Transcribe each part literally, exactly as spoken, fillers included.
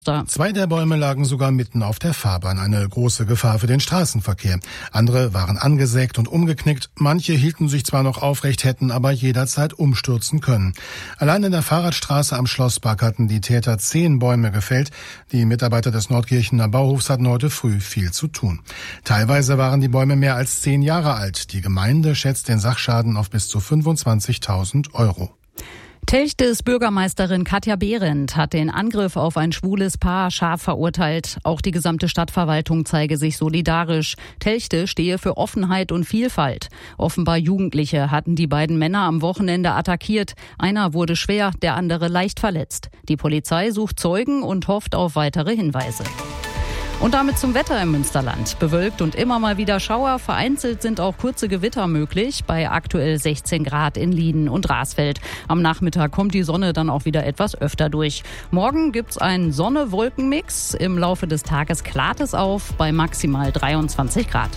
Zwei der Bäume lagen sogar mitten auf der Fahrbahn, eine große Gefahr für den Straßenverkehr. Andere waren angesägt und umgeknickt. Manche hielten sich zwar noch aufrecht, hätten aber jederzeit umstürzen können. Allein in der Fahrradstraße am Schlosspark hatten die Täter zehn Bäume gefällt. Die Mitarbeiter des Nordkirchener Bauhofs hatten heute früh viel zu tun. Teilweise waren die Bäume mehr als zehn Jahre alt. Die Gemeinde schätzt den Sachschaden auf bis zu fünfundzwanzigtausend Euro. Telchtes Bürgermeisterin Katja Behrendt hat den Angriff auf ein schwules Paar scharf verurteilt. Auch die gesamte Stadtverwaltung zeige sich solidarisch. Telchte stehe für Offenheit und Vielfalt. Offenbar Jugendliche hatten die beiden Männer am Wochenende attackiert. Einer wurde schwer, der andere leicht verletzt. Die Polizei sucht Zeugen und hofft auf weitere Hinweise. Und damit zum Wetter im Münsterland. Bewölkt und immer mal wieder Schauer. Vereinzelt sind auch kurze Gewitter möglich. Bei aktuell sechzehn Grad in Lieden und Rasfeld. Am Nachmittag kommt die Sonne dann auch wieder etwas öfter durch. Morgen gibt's einen Sonne-Wolken-Mix. Im Laufe des Tages klart es auf bei maximal dreiundzwanzig Grad.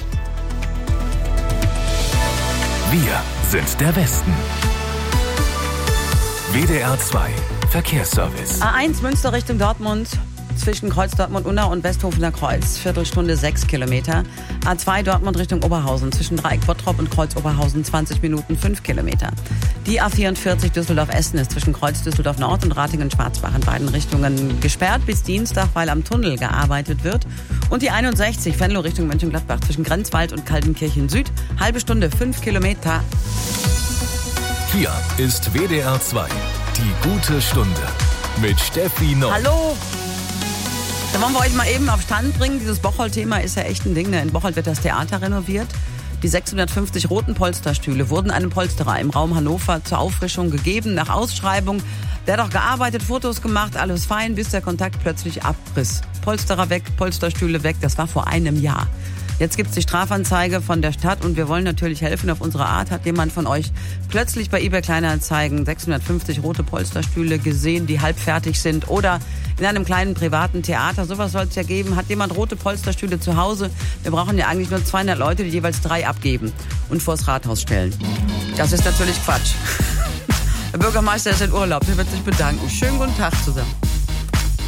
Wir sind der Westen. W D R zwei Verkehrsservice. A eins Münster Richtung Dortmund. Zwischen Kreuz Dortmund-Unna und Westhofener Kreuz. Viertelstunde sechs Kilometer. A zwei Dortmund Richtung Oberhausen. Zwischen Dreieck Bottrop und Kreuz Oberhausen zwanzig Minuten fünf Kilometer. Die A vierundvierzig Düsseldorf-Essen ist zwischen Kreuz Düsseldorf-Nord und Ratingen-Schwarzbach in beiden Richtungen gesperrt bis Dienstag, weil am Tunnel gearbeitet wird. Und die einundsechzig Venlo Richtung Mönchengladbach zwischen Grenzwald und Kaltenkirchen Süd. Halbe Stunde fünf Kilometer. Hier ist W D R zwei. Die gute Stunde mit Steffi Noll. Hallo! Da wollen wir euch mal eben auf Stand bringen. Dieses Bocholt-Thema ist ja echt ein Ding. In Bocholt wird das Theater renoviert. Die sechshundertfünfzig roten Polsterstühle wurden einem Polsterer im Raum Hannover zur Auffrischung gegeben. Nach Ausschreibung, der hat auch gearbeitet, Fotos gemacht, alles fein, bis der Kontakt plötzlich abriss. Polsterer weg, Polsterstühle weg, das war vor einem Jahr. Jetzt gibt's die Strafanzeige von der Stadt und wir wollen natürlich helfen auf unsere Art. Hat jemand von euch plötzlich bei eBay Kleinanzeigen sechshundertfünfzig rote Polsterstühle gesehen, die halb fertig sind oder in einem kleinen privaten Theater? Sowas soll es ja geben. Hat jemand rote Polsterstühle zu Hause? Wir brauchen ja eigentlich nur zweihundert Leute, die jeweils drei abgeben und vors Rathaus stellen. Das ist natürlich Quatsch. Der Bürgermeister ist in Urlaub, der wird sich bedanken. Schönen guten Tag zusammen.